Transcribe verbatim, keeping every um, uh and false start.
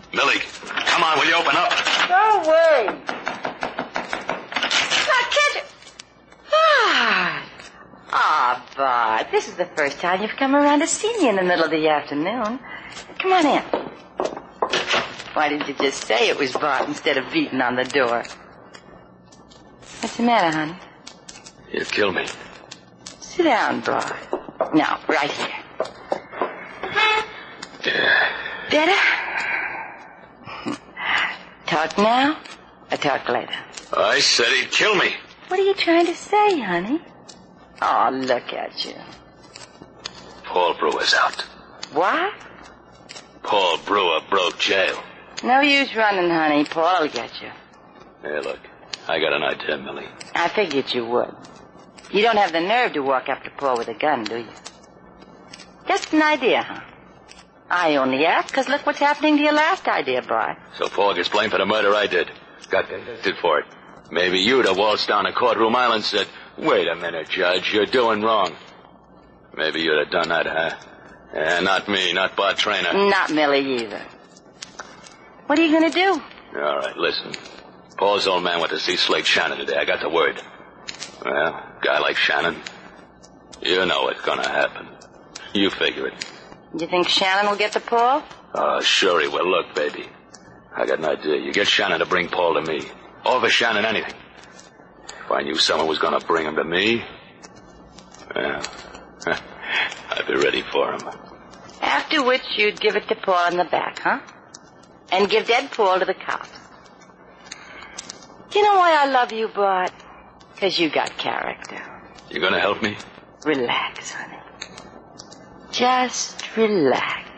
Millie, come on, will you open up? Go away. Now, catch it. Ah. Ah, Bart, this is the first time you've come around to see me in the middle of the afternoon. Come on in. Why didn't you just say it was Bart instead of beating on the door? What's the matter, honey? You killed me. Sit down, Bart. Now, right here. Yeah. Better? Talk now or talk later? I said he'd kill me. What are you trying to say, honey? Oh, look at you. Paul Brewer's out. What? Paul Brewer broke jail. No use running, honey. Paul will get you. Hey, look, I got an idea, Millie. I figured you would. You don't have the nerve to walk up to Paul with a gun, do you? Just an idea, huh? I only asked because look what's happening to your last idea, Bart. So Paul gets blamed for the murder I did. Got convicted for it. Maybe you'd have waltzed down to Courtroom Island and said, wait a minute, Judge, you're doing wrong. Maybe you'd have done that, huh? Yeah, not me, not Bart Trainer. Not Millie either. What are you going to do? All right, listen. Paul's old man went to see Slate Shannon today. I got the word. Well, guy like Shannon, you know what's going to happen. You figure it. You think Shannon will get to Paul? Oh, sure he will. Look, baby, I got an idea. You get Shannon to bring Paul to me. Over Shannon anything. If I knew someone was going to bring him to me, well, I'd be ready for him. After which you'd give it to Paul in the back, huh? And give dead Paul to the cops. You know why I love you, Bart? Because you got character. You going to help me? Relax, honey. Just relax.